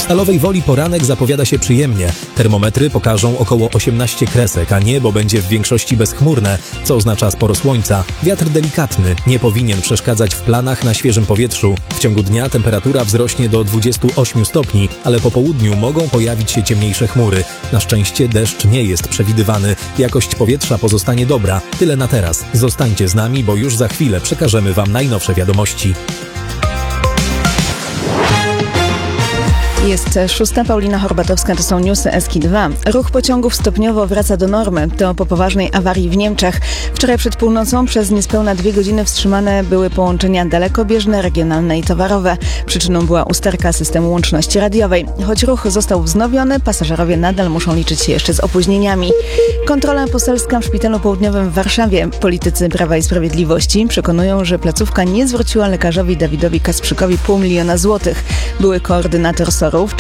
Stalowej Woli poranek zapowiada się przyjemnie. Termometry pokażą około 18 kresek, a niebo będzie w większości bezchmurne, co oznacza sporo słońca. Wiatr delikatny, nie powinien przeszkadzać w planach na świeżym powietrzu. W ciągu dnia temperatura wzrośnie do 28 stopni, ale po południu mogą pojawić się ciemniejsze chmury. Na szczęście deszcz nie jest przewidywany. Jakość powietrza pozostanie dobra. Tyle na teraz. Zostańcie z nami, bo już za chwilę przekażemy Wam najnowsze wiadomości. Jest 6. Paulina Horbatowska, to są newsy Eski2. Ruch pociągów stopniowo wraca do normy. To po poważnej awarii w Niemczech. Wczoraj przed północą przez niespełna 2 godziny wstrzymane były połączenia dalekobieżne, regionalne i towarowe. Przyczyną była usterka systemu łączności radiowej. Choć ruch został wznowiony, pasażerowie nadal muszą liczyć się jeszcze z opóźnieniami. Kontrola poselska w Szpitalu Południowym w Warszawie. Politycy Prawa i Sprawiedliwości przekonują, że placówka nie zwróciła lekarzowi Dawidowi Kasprzykowi 500 000 złotych. Były koordynator SOR-ów